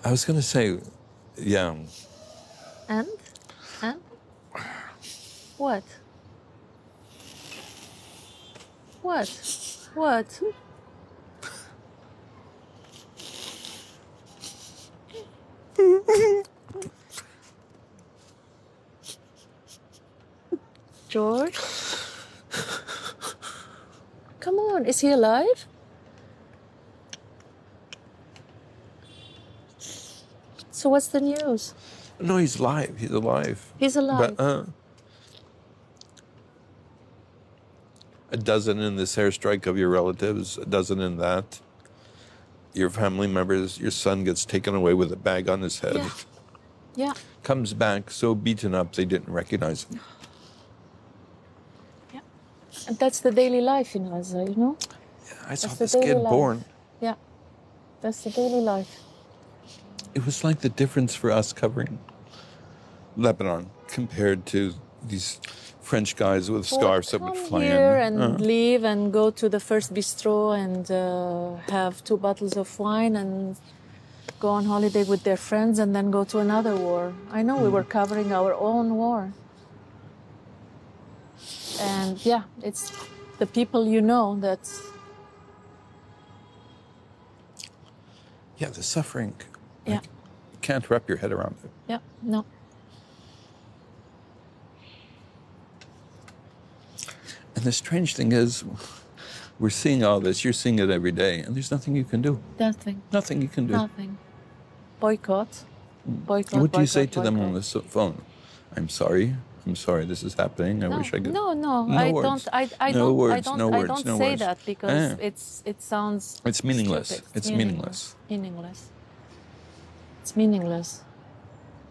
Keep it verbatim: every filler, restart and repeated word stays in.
I was going to say, yeah. And? And? What? What? What? George? Come on, is he alive? So what's the news? No, he's alive. He's alive. He's alive. But, uh, a dozen in this airstrike of your relatives, a dozen in that. Your family members, your son gets taken away with a bag on his head. Yeah. Yeah. Comes back so beaten up they didn't recognize him. Yeah. And that's the daily life in Gaza, you know? Yeah, I saw That's this the daily kid life. born. Yeah. That's the daily life. It was like the difference for us covering Lebanon compared to these French guys with scarves that would Come fly here in. and Uh, leave and go to the first bistro and uh, have two bottles of wine and go on holiday with their friends and then go to another war. I know we were covering our own war. And yeah, it's the people you know that's... yeah, the suffering. Yeah. Like, you can't wrap your head around it. Yeah, no. And the strange thing is, we're seeing all this, you're seeing it every day, and there's nothing you can do. Nothing. Nothing you can do. Nothing. Boycott. Boycott, What do you boycott, say to them on boycott. the so- phone? I'm sorry. I'm sorry this is happening. I No, wish I could. no, no, No I words. don't. I, I No don't. words, I don't. no I words, don't no say words. that because Ah. it's. It sounds. It's meaningless. stupid. It's meaningless. Meaningless. It's meaningless.